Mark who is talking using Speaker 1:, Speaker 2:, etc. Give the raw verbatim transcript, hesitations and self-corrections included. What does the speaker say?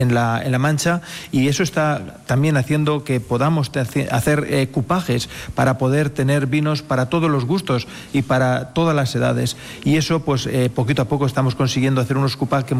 Speaker 1: en la, en la Mancha, y eso está también haciendo que podamos hacer eh, cupajes para poder tener vinos para todos los gustos y para todas las edades, y eso pues eh, poquito a poco estamos consiguiendo hacer unos cupajes